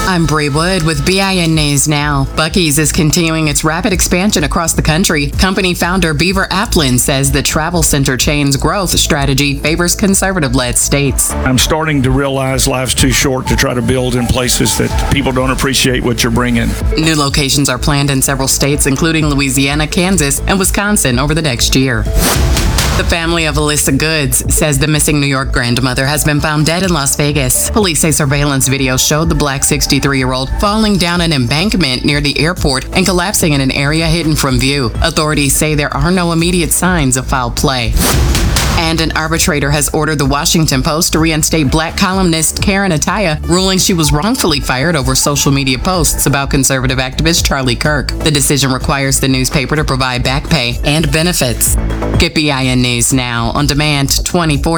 I'm Bree Wood with BIN News Now. Buc-ee's is continuing its rapid expansion across the country. Company founder Beaver Applin says the travel center chain's growth strategy favors conservative-led states. I'm starting to realize life's too short to try to build in places that people don't appreciate what you're bringing. New locations are planned in several states, including Louisiana, Kansas, and Wisconsin over the next year. The family of Alyssa Goods says the missing New York grandmother has been found dead in Las Vegas. Police say surveillance video showed the black 63-year-old falling down an embankment near the airport and collapsing in an area hidden from view. Authorities say there are no immediate signs of foul play. And an arbitrator has ordered the Washington Post to reinstate black columnist Karen Attiah, ruling she was wrongfully fired over social media posts about conservative activist Charlie Kirk. The decision requires the newspaper to provide back pay and benefits. Get BIN News Now on demand 24/7.